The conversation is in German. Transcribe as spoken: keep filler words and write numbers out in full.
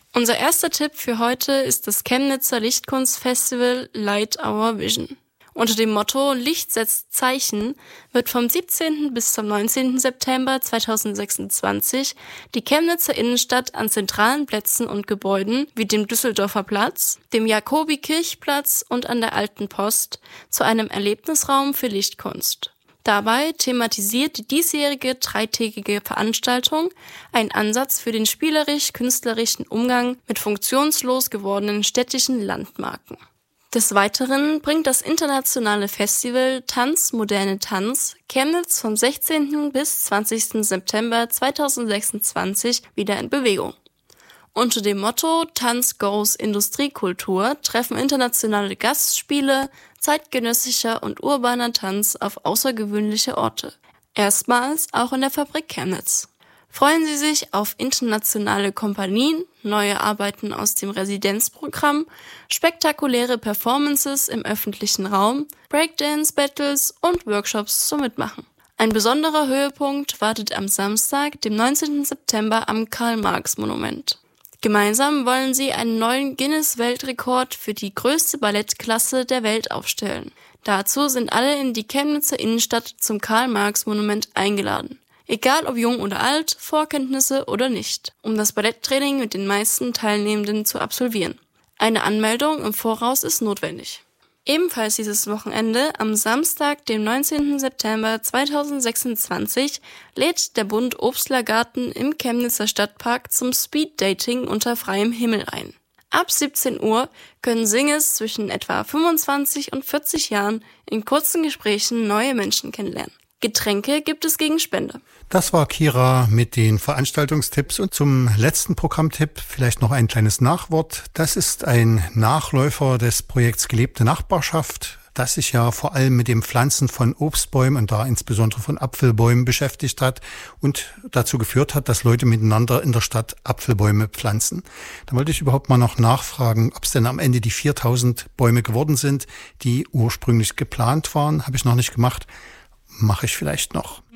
Unser erster Tipp für heute ist das Chemnitzer Lichtkunstfestival Light Our Vision. Unter dem Motto Licht setzt Zeichen wird vom siebzehnten bis zum neunzehnten September zweitausendsechsundzwanzig die Chemnitzer Innenstadt an zentralen Plätzen und Gebäuden wie dem Düsseldorfer Platz, dem Jakobi-Kirchplatz und an der Alten Post zu einem Erlebnisraum für Lichtkunst. Dabei thematisiert die diesjährige dreitägige Veranstaltung einen Ansatz für den spielerisch-künstlerischen Umgang mit funktionslos gewordenen städtischen Landmarken. Des Weiteren bringt das internationale Festival Tanz Moderne Tanz Chemnitz vom sechzehnten bis zwanzigsten September zweitausendsechsundzwanzig wieder in Bewegung. Unter dem Motto Tanz goes Industriekultur treffen internationale Gastspiele, zeitgenössischer und urbaner Tanz auf außergewöhnliche Orte. Erstmals auch in der Fabrik Chemnitz. Freuen Sie sich auf internationale Kompanien, neue Arbeiten aus dem Residenzprogramm, spektakuläre Performances im öffentlichen Raum, Breakdance-Battles und Workshops zum Mitmachen. Ein besonderer Höhepunkt wartet am Samstag, dem neunzehnten September am Karl-Marx-Monument. Gemeinsam wollen sie einen neuen Guinness-Weltrekord für die größte Ballettklasse der Welt aufstellen. Dazu sind alle in die Chemnitzer Innenstadt zum Karl-Marx-Monument eingeladen. Egal ob jung oder alt, Vorkenntnisse oder nicht, um das Balletttraining mit den meisten Teilnehmenden zu absolvieren. Eine Anmeldung im Voraus ist notwendig. Ebenfalls dieses Wochenende, am Samstag, dem neunzehnten September zweitausendsechsundzwanzig, lädt der Bund Obstlergarten im Chemnitzer Stadtpark zum Speeddating unter freiem Himmel ein. Ab siebzehn Uhr können Singles zwischen etwa fünfundzwanzig und vierzig Jahren in kurzen Gesprächen neue Menschen kennenlernen. Getränke gibt es gegen Spende. Das war Kira mit den Veranstaltungstipps und zum letzten Programmtipp vielleicht noch ein kleines Nachwort. Das ist ein Nachläufer des Projekts Gelebte Nachbarschaft, das sich ja vor allem mit dem Pflanzen von Obstbäumen und da insbesondere von Apfelbäumen beschäftigt hat und dazu geführt hat, dass Leute miteinander in der Stadt Apfelbäume pflanzen. Da wollte ich überhaupt mal noch nachfragen, ob es denn am Ende die viertausend Bäume geworden sind, die ursprünglich geplant waren. Habe ich noch nicht gemacht. Mache ich vielleicht noch.